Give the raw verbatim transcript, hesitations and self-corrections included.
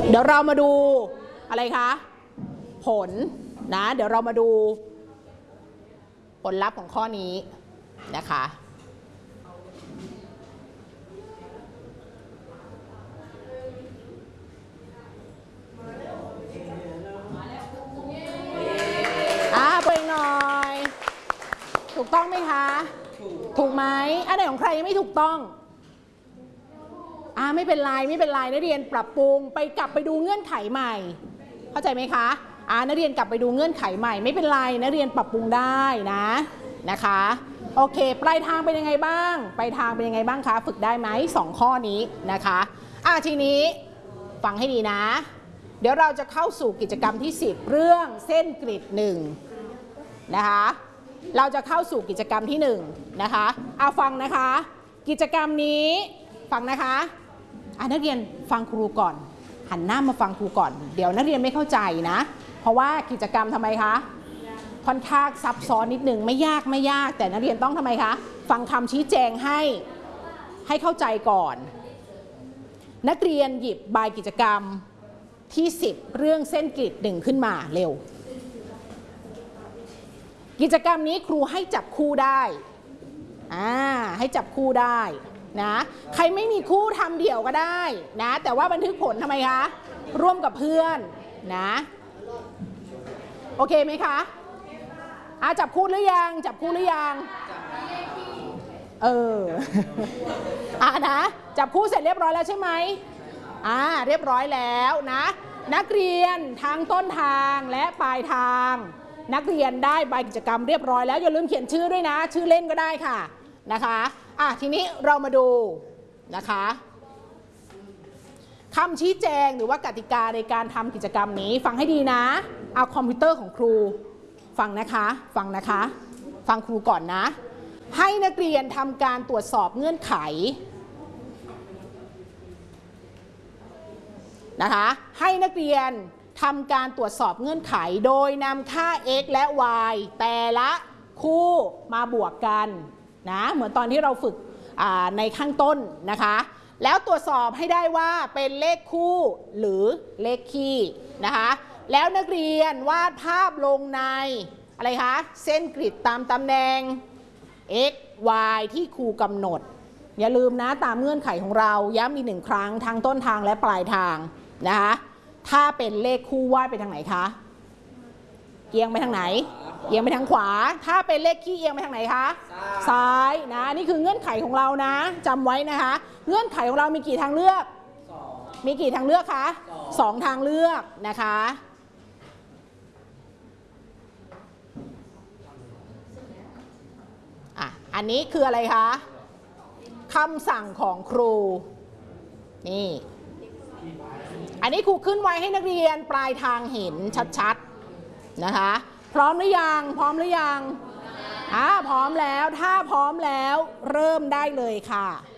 เดี๋ยวเรามาดูอะไรคะผลนะเดี๋ยวเรามาดูผลลัพธ์ของข้อนี้นะคะอ่าเปิดหน่อยถูกต้องไหมคะถูกไหมอันไหนของใครยังไม่ถูกต้องอ่าไม่เป็นไรไม่เป็นไรนักเรียนปรับปรุงไปกลับไปดูเงื่อนไขใหม่เข้าใจไหมคะอ่านักเรียนกลับไปดูเงื่อนไขใหม่ไม่เป็นไรนักเรียนปรับปรุงได้นะนะคะโอเคปลายทางเป็นยังไงบ้างปลายทางเป็นยังไงบ้างคะฝึกได้ไหมสองข้อนี้นะคะอ่าทีนี้ฟังให้ดีนะเดี๋ยวเราจะเข้าสู่กิจกรรมที่สิบเรื่องเส้นกริดหนึ่งนะคะเราจะเข้าสู่กิจกรรมที่หนึ่งนะคะเอาฟังนะคะกิจกรรมนี้ฟังนะคะอ่ะนักเรียนฟังครูก่อนหันหน้ามาฟังครูก่อนเดี๋ยวนักเรียนไม่เข้าใจนะเพราะว่ากิจกรรมทำไมคะค่อนข้างซับซ้อนนิดนึงไม่ยากไม่ยากแต่นักเรียนต้องทำไมคะฟังคำชี้แจงให้ให้เข้าใจก่อนนักเรียนหยิบใบกิจกรรมที่สิบเรื่องเส้นกริดหนึ่งขึ้นมาเร็วกิจกรรมนี้ครูให้จับคู่ได้อ่าให้จับคู่ได้นะใครไม่มีคู่ทำเดี่ยวก็ได้นะแต่ว่าบันทึกผลทำไมคะร่วมกับเพื่อนนะโอเคไหมคะอ่าจับคู่หรือยังจับคู่หรือยังเอออ่านะจับคู่เสร็จเรียบร้อยแล้วใช่ไหมอ่าเรียบร้อยแล้วนะนักเรียนทั้งต้นทางและปลายทางนักเรียนได้ใบกิจกรรมเรียบร้อยแล้วอย่าลืมเขียนชื่อด้วยนะชื่อเล่นก็ได้ค่ะนะคะอ่ะทีนี้เรามาดูนะคะคำชี้แจงหรือว่ากติกาในการทำกิจกรรมนี้ฟังให้ดีนะเอาคอมพิวเตอร์ของครูฟังนะคะฟังนะคะฟังครูก่อนนะให้นักเรียนทำการตรวจสอบเงื่อนไขนะคะให้นักเรียนทำการตรวจสอบเงื่อนไขโดยนำค่า x และ y แต่ละคู่มาบวกกันนะเหมือนตอนที่เราฝึกในข้างต้นนะคะแล้วตรวจสอบให้ได้ว่าเป็นเลขคู่หรือเลขคี่นะคะแล้วนักเรียนวาดภาพลงในอะไรคะเส้นกริดตามตำแหน่ง x y ที่ครูกำหนดอย่าลืมนะตามเงื่อนไขของเราย้ำอีกหนึ่งครั้งทางต้นทางและปลายทางนะคะถ้าเป็นเลขคู่วาดไปทางไหนคะเอียงไปทางไหนเอียงไปทางขวาถ้าเป็นเลขคี่เอียงไปทางไหนคะซ้ายนะนี่คือเงื่อนไขของเรานะจำไว้นะคะเงื่อนไขของเรามีกี่ทางเลือกมีกี่ทางเลือกคะสองทางเลือกนะคะอ่ะอันนี้คืออะไรคะคำสั่งของครูนี่อันนี้ครูขึ้นไว้ให้นักเรียนปลายทางเห็นชัดๆนะคะพร้อมหรือยังพร้อมหรือยังอ่าพร้อมแล้วถ้าพร้อมแล้วเริ่มได้เลยค่ะ